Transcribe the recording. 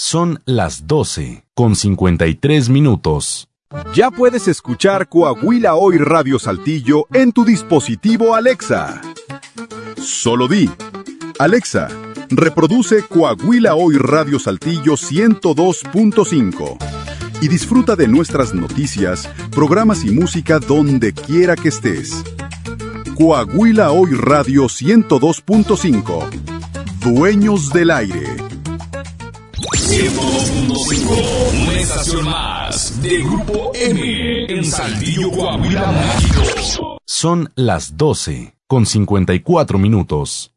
Son las 12:53. Ya puedes escuchar Coahuila Hoy Radio Saltillo en tu dispositivo Alexa. Solo di: Alexa, reproduce Coahuila Hoy Radio Saltillo 102.5 y disfruta de nuestras noticias, programas y música donde quiera que estés. Coahuila Hoy Radio 102.5. Dueños del aire. 102.5, una estación más de Grupo M en Saltillo, Coahuila, México. Son las 12:54.